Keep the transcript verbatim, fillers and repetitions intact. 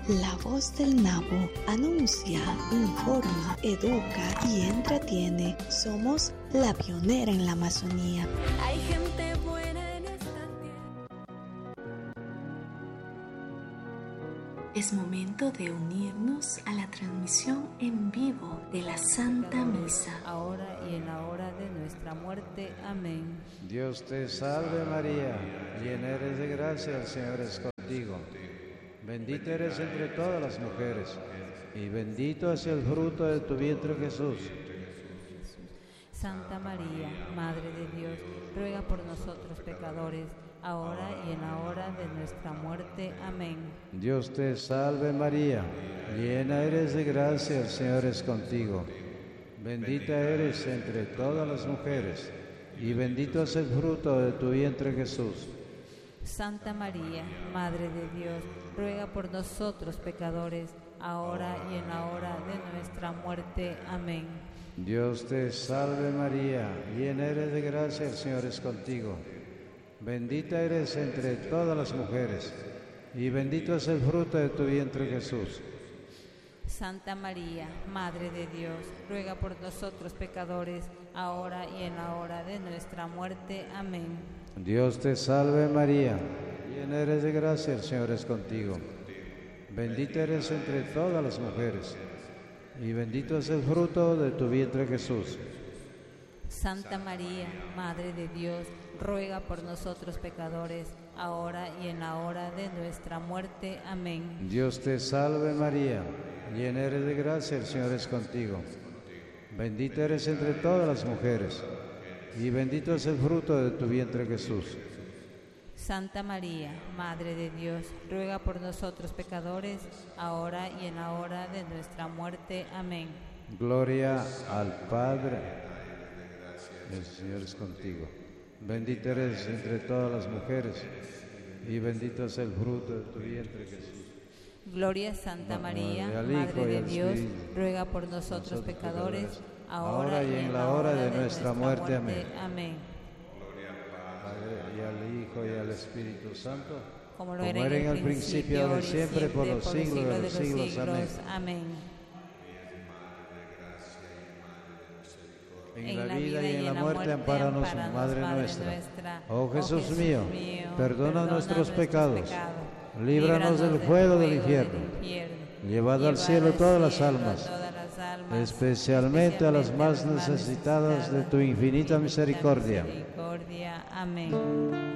La Voz del Nabo anuncia, informa, educa y entretiene. Somos la pionera en la Amazonía. Hay gente buena en esta tierra. Es momento de unirnos a la transmisión en vivo de la Santa Misa. Ahora y en la hora de nuestra muerte. Amén. Dios te salve María, llena eres de gracia, el Señor es contigo. Bendita eres entre todas las mujeres, y bendito es el fruto de tu vientre Jesús. Santa María, Madre de Dios, ruega por nosotros pecadores, ahora y en la hora de nuestra muerte. Amén. Dios te salve María, llena eres de gracia, el Señor es contigo. Bendita eres entre todas las mujeres, y bendito es el fruto de tu vientre Jesús. Santa María, Madre de Dios, ruega por nosotros pecadores, ahora y en la hora de nuestra muerte. Amén. Dios te salve María, llena eres de gracia, el Señor es contigo. Bendita eres entre todas las mujeres, y bendito es el fruto de tu vientre Jesús. Santa María, Madre de Dios, ruega por nosotros pecadores, ahora y en la hora de nuestra muerte. Amén. Dios te salve María, llena eres de gracia, el Señor es contigo. Bendita eres entre todas las mujeres, y bendito es el fruto de tu vientre Jesús. Santa María, Madre de Dios, ruega por nosotros pecadores, ahora y en la hora de nuestra muerte. Amén. Dios te salve María, llena eres de gracia, el Señor es contigo. Bendita eres entre todas las mujeres, y bendito es el fruto de tu vientre Jesús. Santa María, Madre de Dios, ruega por nosotros pecadores, ahora y en la hora de nuestra muerte. Amén. Gloria al Padre. El Señor es contigo. Bendita eres entre todas las mujeres, y bendito es el fruto de tu vientre Jesús. Gloria a Santa María, Al Madre Hijo y de al Dios, Espíritu, ruega por nosotros pecadores, ahora y en la hora de nuestra muerte. Amén. Amén. Padre, y al Hijo y al Espíritu Santo, Como lo como era en el principio, ahora y siempre, por los siglos de los siglos. Amén. Amén. En la vida y en la muerte, ampáranos, Madre nuestra. Oh Jesús mío, perdona nuestros pecados, líbranos del fuego del infierno, llevad al cielo todas las almas, especialmente a las más necesitadas de tu infinita misericordia. Amén.